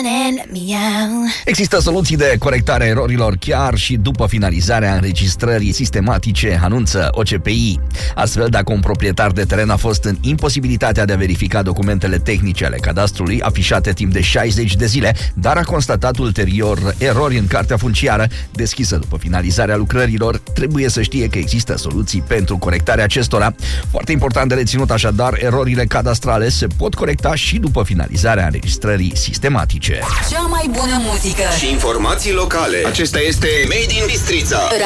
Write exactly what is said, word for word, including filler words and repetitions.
Există soluții de corectare a erorilor chiar și după finalizarea înregistrării sistematice, anunță O C P I. Astfel, dacă un proprietar de teren a fost în imposibilitatea de a verifica documentele tehnice ale cadastrului afișate timp de șaizeci de zile, dar a constatat ulterior erori în cartea funciară deschisă după finalizarea lucrărilor, trebuie să știe că există soluții pentru corectarea acestora. Foarte important de reținut așadar, erorile cadastrale se pot corecta și după finalizarea înregistrării sistematice. Cea mai bună muzică și informații locale. Acesta este Made in Bistrița.